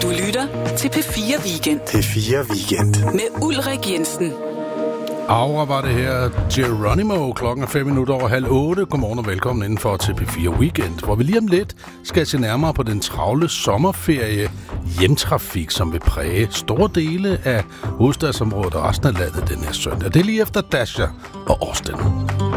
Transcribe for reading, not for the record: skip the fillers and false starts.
Du lytter til P4 Weekend. P4 Weekend. Med Ulrik Jensen. Aura var det her Geronimo. Klokken er 7:05. Godmorgen og velkommen indenfor til P4 Weekend, hvor vi lige om lidt skal se nærmere på den travle sommerferie hjemtrafik, som vil præge store dele af hovedstadsområdet og resten af landet den her søndag. Det er lige efter Dasha og Austin.